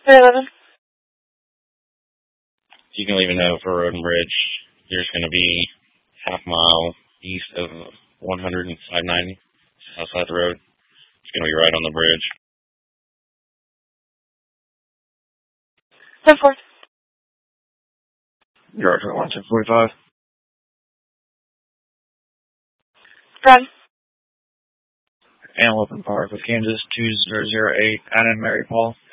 11. You can leave a note for Road and Bridge. There's going to be half mile east of 100 and 590 outside the road. It's going to be right on the bridge. 10-4. You're right, 1045. Run. Antelope Park with Kansas 2008, Anna and Mary Paul.